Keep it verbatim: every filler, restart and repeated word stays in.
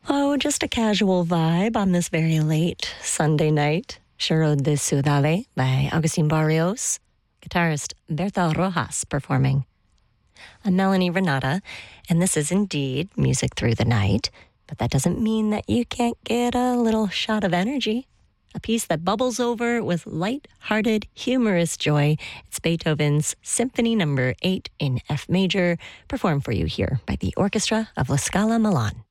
Oh, just a casual vibe on this very late Sunday night. Choro de Ciudad by Agustin Barrios. Guitarist Berta Rojas performing. I'm Melanie Renata, and this is indeed Music Through the Night. But that doesn't mean that you can't get a little shot of energy. A piece that bubbles over with light-hearted, humorous joy. It's Beethoven's Symphony Number eight in F major, performed for you here by the Orchestra of La Scala Milan.